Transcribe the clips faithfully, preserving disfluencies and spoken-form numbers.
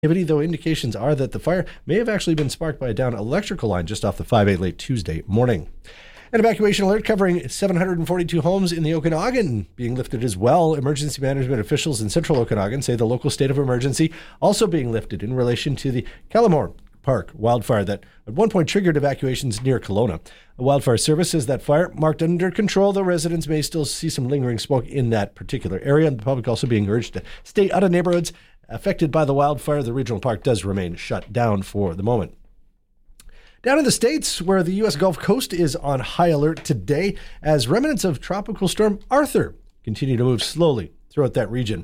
activity, though indications are that the fire may have actually been sparked by a downed electrical line just off the five eight late Tuesday morning. An evacuation alert covering seven hundred forty-two homes in the Okanagan being lifted as well. Emergency management officials in central Okanagan say the local state of emergency also being lifted in relation to the Callamore Park wildfire that at one point triggered evacuations near Kelowna. The wildfire service says that fire marked under control, though residents may still see some lingering smoke in that particular area. And the public also being urged to stay out of neighborhoods affected by the wildfire. The regional park does remain shut down for the moment. Down in the States, where the U S Gulf Coast is on high alert today as remnants of Tropical Storm Arthur continue to move slowly throughout that region.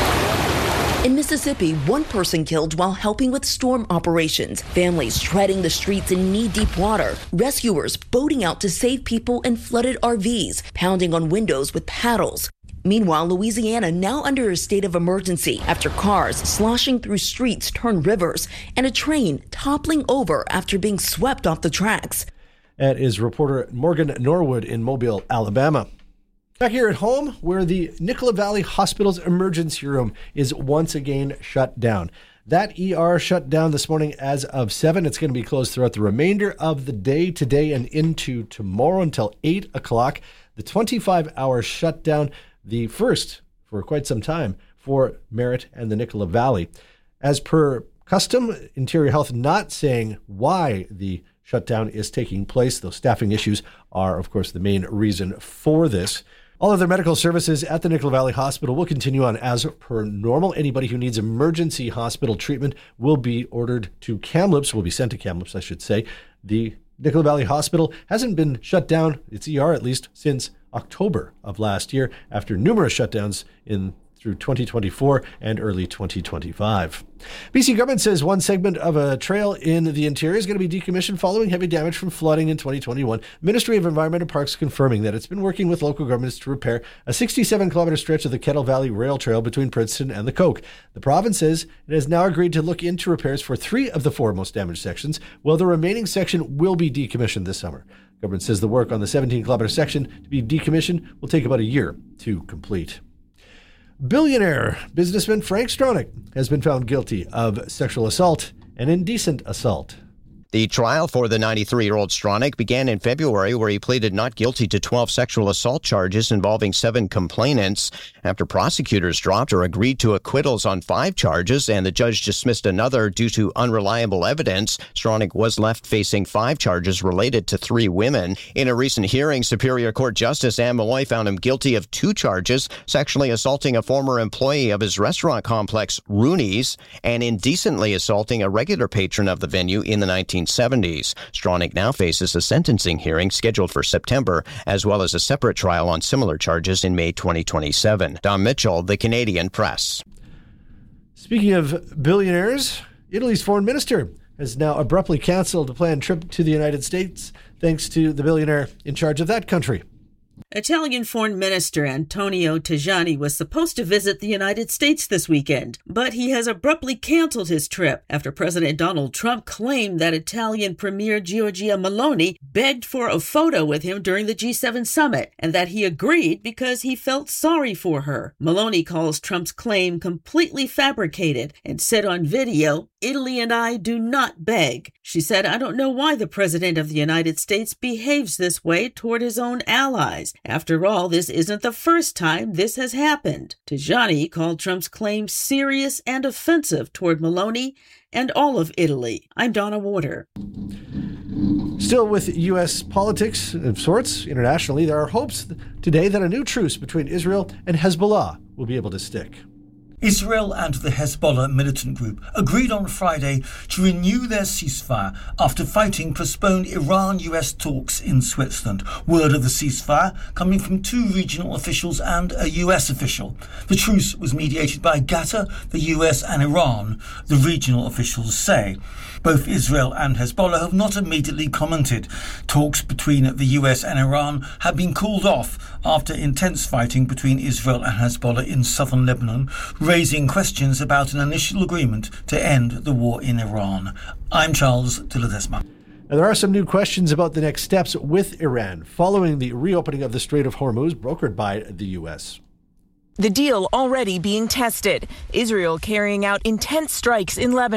In Mississippi, one person killed while helping with storm operations. Families treading the streets in knee-deep water. Rescuers boating out to save people in flooded R Vs, pounding on windows with paddles. Meanwhile, Louisiana now under a state of emergency after cars sloshing through streets turn rivers and a train toppling over after being swept off the tracks. That is reporter Morgan Norwood in Mobile, Alabama. Back here at home, where the Nicola Valley Hospital's emergency room is once again shut down. That E R shut down this morning as of seven. It's going to be closed throughout the remainder of the day today and into tomorrow until eight o'clock. The twenty-five hour shutdown, the first for quite some time for Merritt and the Nicola Valley. As per custom, Interior Health not saying why the shutdown is taking place. Those staffing issues are, of course, the main reason for this. All other medical services at the Nicola Valley Hospital will continue on as per normal. Anybody who needs emergency hospital treatment will be ordered to Kamloops, will be sent to Kamloops, I should say. The Nicola Valley Hospital hasn't been shut down, its E R at least, since October of last year, after numerous shutdowns in through twenty twenty-four and early twenty twenty-five. B C government says one segment of a trail in the interior is going to be decommissioned following heavy damage from flooding in twenty twenty-one. Ministry of Environment and Parks confirming that it's been working with local governments to repair a sixty-seven kilometer stretch of the Kettle Valley Rail Trail between Princeton and the Coke. The province says it has now agreed to look into repairs for three of the four most damaged sections, while the remaining section will be decommissioned this summer. Government says the work on the seventeen kilometer section to be decommissioned will take about a year to complete. Billionaire businessman Frank Stronach has been found guilty of sexual assault and indecent assault. The trial for the ninety-three-year-old Stronach began in February, where he pleaded not guilty to twelve sexual assault charges involving seven complainants. After prosecutors dropped or agreed to acquittals on five charges and the judge dismissed another due to unreliable evidence, Stronach was left facing five charges related to three women. In a recent hearing, Superior Court Justice Anne Malloy found him guilty of two charges, sexually assaulting a former employee of his restaurant complex, Rooney's, and indecently assaulting a regular patron of the venue in the nineteen seventies. Stronach now faces a sentencing hearing scheduled for September, as well as a separate trial on similar charges in May twenty twenty-seven. Don Mitchell, The Canadian Press. Speaking of billionaires, Italy's foreign minister has now abruptly canceled a planned trip to the United States, thanks to the billionaire in charge of that country. Italian Foreign Minister Antonio Tajani was supposed to visit the United States this weekend, but he has abruptly canceled his trip after President Donald Trump claimed that Italian Premier Giorgia Meloni begged for a photo with him during the G seven summit, and that he agreed because he felt sorry for her. Meloni calls Trump's claim completely fabricated and said on video, "Italy and I do not beg." She said, "I don't know why the President of the United States behaves this way toward his own allies. After all, this isn't the first time this has happened." Tajani called Trump's claim serious and offensive toward Meloni and all of Italy. I'm Donna Warder. Still with U S politics of sorts internationally, there are hopes today that a new truce between Israel and Hezbollah will be able to stick. Israel and the Hezbollah militant group agreed on Friday to renew their ceasefire after fighting postponed Iran-U S talks in Switzerland. Word of the ceasefire coming from two regional officials and a U S official. The truce was mediated by Qatar, the U S and Iran, the regional officials say. Both Israel and Hezbollah have not immediately commented. Talks between the U S and Iran have been called off after intense fighting between Israel and Hezbollah in southern Lebanon, raising questions about an initial agreement to end the war in Iran. I'm Charles de Ledesma. Now, there are some new questions about the next steps with Iran following the reopening of the Strait of Hormuz brokered by the U S. The deal already being tested. Israel carrying out intense strikes in Lebanon.